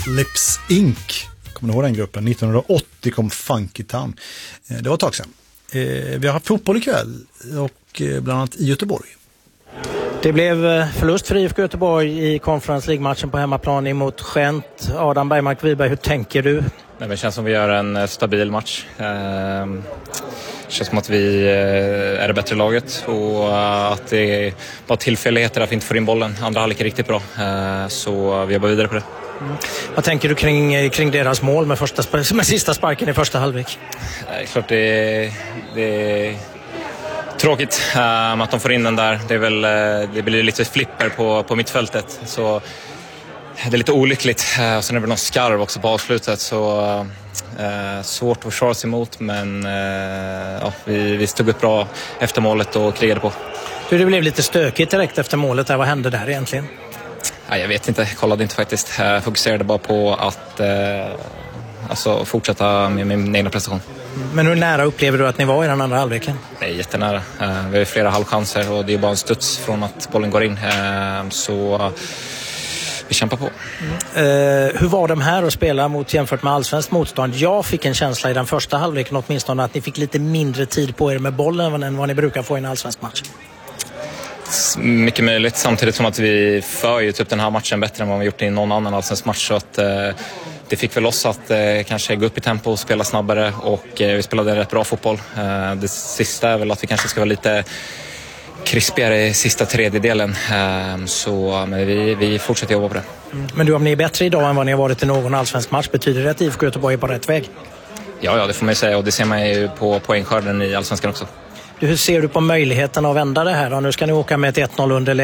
Lips Inc. Kommer ni ihåg den gruppen? 1980 kom Funky Town. Det var ett tag sedan. Vi har haft fotboll ikväll och bland annat i Göteborg. Det blev förlust för IFK Göteborg i Conference League-matchen på hemmaplan emot Gent. Adam Bergmark-Wiberg, hur tänker du? Det känns som vi gör en stabil match. Det känns som att vi är det bättre laget och att det är bara tillfälligheter att vi inte får in bollen. Andra halvlek är riktigt bra, så vi jobbar vidare på det. Vad tänker du kring deras mål med sista sparken i första halvlek? Det är klart det är tråkigt att de får in den där. Det blir lite flipper på mittfältet, så det är lite olyckligt. Och sen är det någon skarv också på avslutet, så svårt att försvara sig emot, men vi stod upp bra efter målet och krigade på. Det blev lite stökigt direkt efter målet där. Vad hände där egentligen? Jag vet inte, kollade inte faktiskt. Jag fokuserade bara på att fortsätta med min egna prestation. Men hur nära upplever du att ni var i den andra halvleken? Det är jättenära. Vi har flera halvchanser och det är bara en studs från att bollen går in. Så vi kämpar på. Hur var de här att spela jämfört med allsvenskt motstånd? Jag fick en känsla i den första halvleken åtminstone att ni fick lite mindre tid på er med bollen än vad ni brukar få i en allsvensk match. Mycket möjligt, samtidigt som att vi för ju typ den här matchen bättre än vad vi gjort i någon annan allsvensk match, så att det fick väl oss att kanske gå upp i tempo och spela snabbare, och vi spelade rätt bra fotboll. Det sista är väl att vi kanske ska vara lite krispigare i sista tredjedelen, men vi fortsätter jobba på det. Men om ni är bättre idag än vad ni har varit i någon allsvensk match, betyder det att IFK Göteborg är på rätt väg? Ja, det får man ju säga, och det ser man ju på poängskörden i allsvenskan också. Hur ser du på möjligheten att vända det här då? Nu ska ni åka med ett 1-0 underläge.